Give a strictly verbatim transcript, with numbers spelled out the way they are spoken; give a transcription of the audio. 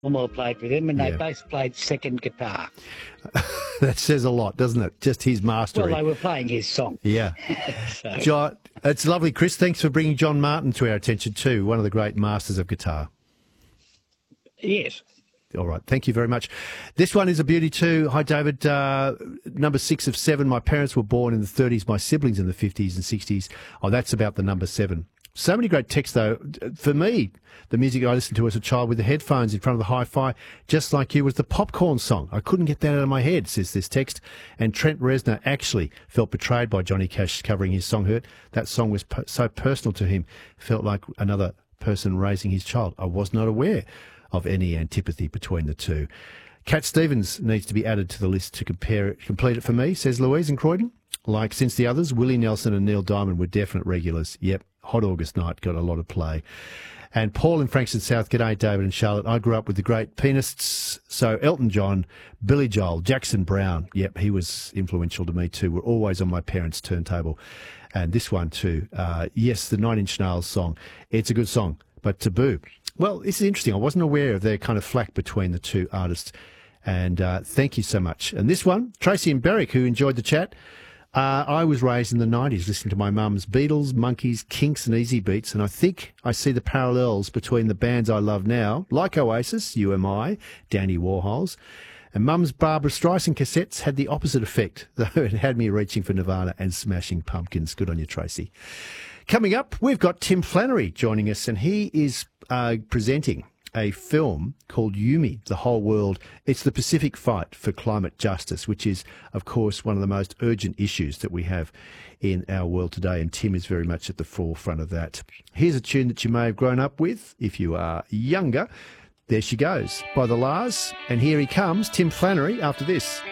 Gilmore played with him, and Yeah. they both played second guitar. That says a lot, doesn't it? Just his mastery. Well, they were playing his song. Yeah. So, John, it's lovely, Chris. Thanks for bringing John Martin to our attention too, one of the great masters of guitar. yes. All right. Thank you very much. This one is a beauty too. Hi, David. Uh, number six of seven. My parents were born in the thirties, my siblings in the fifties and sixties. Oh, that's about the number seven. So many great texts, though. For me, the music I listened to as a child with the headphones in front of the hi-fi, just like you, was the Popcorn song. I couldn't get that out of my head, says this text. And Trent Reznor actually felt betrayed by Johnny Cash covering his song Hurt. That song was per- so personal to him, felt like another person raising his child. I was not aware of any antipathy between the two. Cat Stevens needs to be added to the list to compare it, complete it for me, says Louise in Croydon. Like Since the Others, Willie Nelson and Neil Diamond were definite regulars. Yep, Hot August Night got a lot of play. And Paul in Frankston South, g'day David and Charlotte. I grew up with the great pianists, so Elton John, Billy Joel, Jackson Brown. Yep, he was influential to me too. Were always on my parents' turntable. And this one too. Uh, yes, the Nine Inch Nails song. It's a good song, but Taboo. Well, this is interesting. I wasn't aware of their kind of flack between the two artists. And uh, thank you so much. And this one, Tracy and Berwick, who enjoyed the chat. Uh, I was raised in the nineties listening to my mum's Beatles, Monkeys, Kinks and Easy Beats, and I think I see the parallels between the bands I love now, like Oasis, U M I, Danny Warhols, and mum's Barbara Streisand cassettes had the opposite effect, though it had me reaching for Nirvana and Smashing Pumpkins. Good on you, Tracy. Coming up, we've got Tim Flannery joining us, and he is uh, presenting a film called Yumi, The Whole World. It's the Pacific Fight for Climate Justice, which is, of course, one of the most urgent issues that we have in our world today, and Tim is very much at the forefront of that. Here's a tune that you may have grown up with if you are younger. There She Goes by The Lars, and here he comes, Tim Flannery, after this.